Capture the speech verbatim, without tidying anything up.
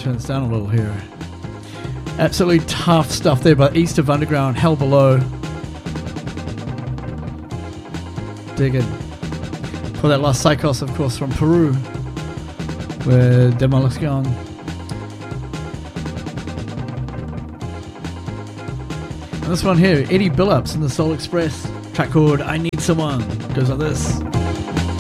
Turn this down a little here. Absolutely tough stuff there, but East of Underground, Hell Below. Dig it. For that last Psychos, of course, from Peru, with Demolition. And this one here, Eddie Billups and the Soul Express, track called I Need Someone, goes like this.